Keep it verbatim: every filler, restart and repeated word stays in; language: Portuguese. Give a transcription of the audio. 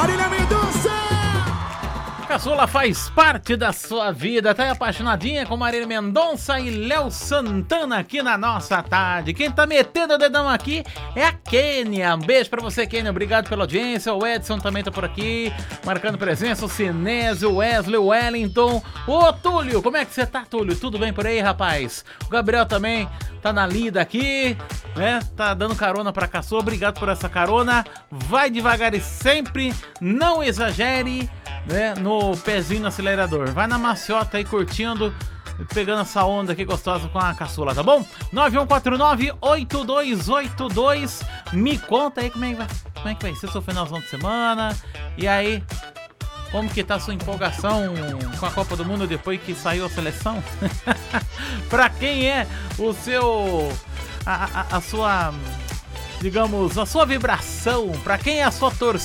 Marília Mendonça! Caçula faz parte da sua vida, tá aí apaixonadinha com Marília Mendonça e Léo Santana aqui na nossa tarde. Quem tá metendo o dedão aqui é a Kênia. Um beijo pra você, Kênia, obrigado pela audiência. O Edson também tá por aqui, marcando presença, o Sinésio, o Wesley, o Wellington, o Túlio. Como é que você tá, Túlio? Tudo bem por aí, rapaz? O Gabriel também tá na lida aqui, né? Tá dando carona pra Caçula, obrigado por essa carona. Vai devagar e sempre, não exagere, né, no pezinho no acelerador. Vai na maciota aí curtindo, pegando essa onda aqui gostosa com a Caçula, tá bom? nove um quatro nove, oito dois oito dois. Me conta aí como é que vai, como é que vai ser seu finalzão de semana. E aí, como que tá a sua empolgação com a Copa do Mundo depois que saiu a seleção? Pra quem é o seu... A, a, a sua... digamos, a sua vibração, pra quem é a sua torcida?